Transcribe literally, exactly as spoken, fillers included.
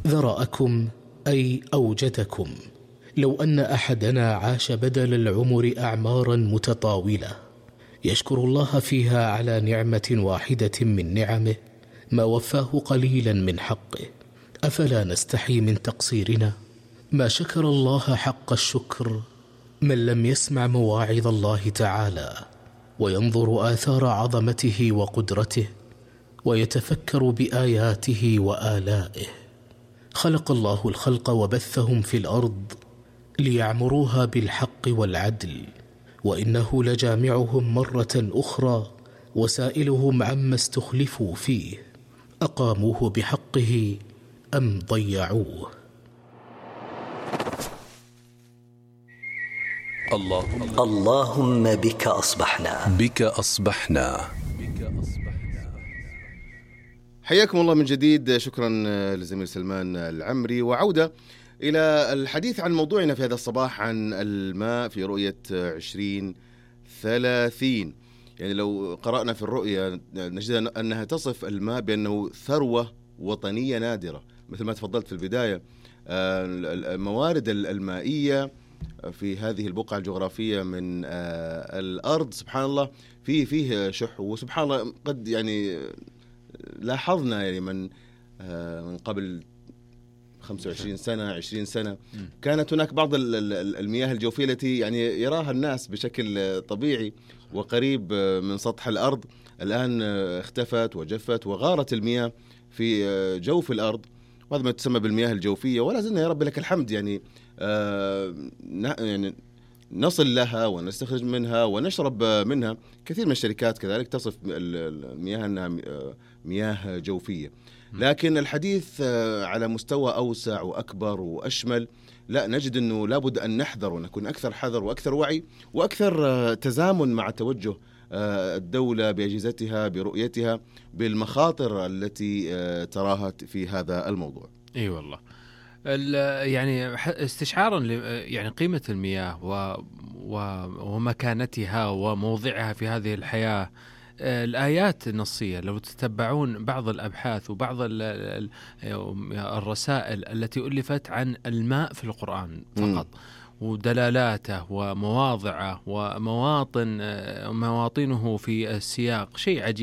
ذرأكم أي أوجدكم. لو أن أحدنا عاش بدل العمر أعمارا متطاولة يشكر الله فيها على نعمة واحدة من نعمه ما وفاه قليلا من حقه، أفلا نستحي من تقصيرنا؟ ما شكر الله حق الشكر من لم يسمع مواعظ الله تعالى وينظر آثار عظمته وقدرته ويتفكر بآياته وآلائه. خلق الله الخلق وبثهم في الأرض ليعمروها بالحق والعدل، وإنه لجامعهم مرة أخرى وسائلهم عما استخلفوا فيه، أقاموه بحقه أم ضيعوه. اللهم, اللهم بك أصبحنا بك أصبحنا حياكم الله من جديد. شكرا لزميل سلمان العمري، وعودة إلى الحديث عن موضوعنا في هذا الصباح عن الماء في رؤية عشرين ثلاثين. يعني لو قرأنا في الرؤية نجد أنها تصف الماء بأنه ثروة وطنية نادرة، مثل ما تفضلت في البداية. الموارد المائية في هذه البقعة الجغرافية من الأرض سبحان الله فيه فيه شح، وسبحان الله قد يعني لاحظنا يعني من من قبل خمسة وعشرين سنة عشرين سنة كانت هناك بعض المياه الجوفية التي يعني يراها الناس بشكل طبيعي وقريب من سطح الأرض، الآن اختفت وجفت وغارت المياه في جوف الأرض، وهذا ما تسمى بالمياه الجوفية. ولا زلنا يا رب لك الحمد يعني آه يعني نصل لها ونستخرج منها ونشرب منها. كثير من الشركات كذلك تصف المياه أنها مياه جوفية، لكن الحديث على مستوى أوسع وأكبر وأشمل، لا نجد أنه لابد أن نحذر ونكون أكثر حذر وأكثر وعي وأكثر تزامن مع توجه الدولة بأجهزتها برؤيتها بالمخاطر التي تراها في هذا الموضوع. اي أيوة والله. يعني استشعارا يعني قيمة المياه ومكانتها وموضعها في هذه الحياة، الآيات النصية لو تتبعون بعض الأبحاث وبعض الرسائل التي ألفت عن الماء في القرآن فقط م. ودلالاته ومواضعه ومواطن مواطنه في السياق، شيء عجيب.